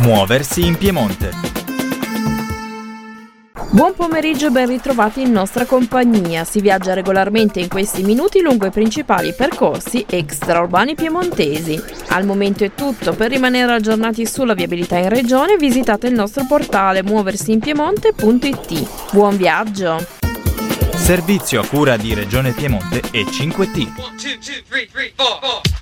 Muoversi in Piemonte. Buon pomeriggio e ben ritrovati in nostra compagnia. Si viaggia regolarmente in questi minuti lungo i principali percorsi extraurbani piemontesi. Al momento è tutto. Per rimanere aggiornati sulla viabilità in regione visitate il nostro portale muoversiinpiemonte.it. Buon viaggio! Servizio a cura di Regione Piemonte e 5T. 1, 2, 3, 4.